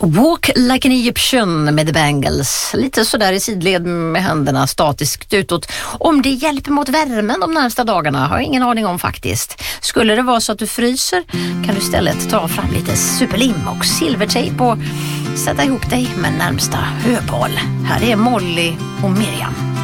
Walk like an Egyptian med The Bangles. Lite sådär i sidled med händerna statiskt utåt. Om det hjälper mot värmen de närmsta dagarna har jag ingen aning om faktiskt. Skulle det vara så att du fryser kan du istället ta fram lite superlim och silvertejp och sätta ihop dig med närmsta höbal. Här är Molly och Miriam.